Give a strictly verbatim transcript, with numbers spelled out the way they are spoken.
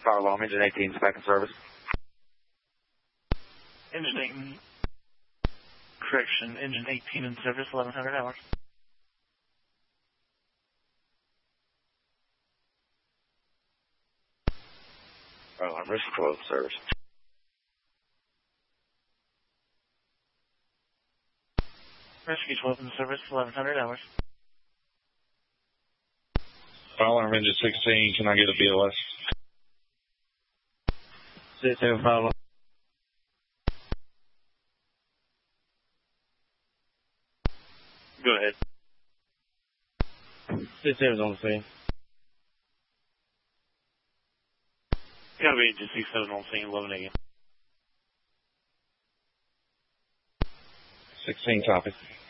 Fire alarm, engine eighteen is back in service. Engine eighteen, correction, engine eighteen in service, eleven hundred hours. Fire alarm, risk twelve service. Rescue twelve in service, eleven hundred hours. Fire alarm, engine sixteen, can I get a B L S? six seven fire alarm. Go ahead. six seven's on the scene. Gotta be engine six seven on scene, eleven a m sixteen, copy.